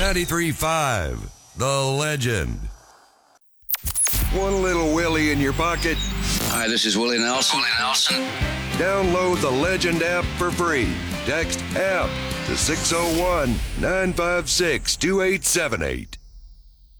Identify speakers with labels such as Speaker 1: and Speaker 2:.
Speaker 1: 93.5, The Legend. One little Willie in your pocket?
Speaker 2: Hi, this is Willie Nelson.
Speaker 1: Download the Legend app for free. Text APP to 601-956-2878.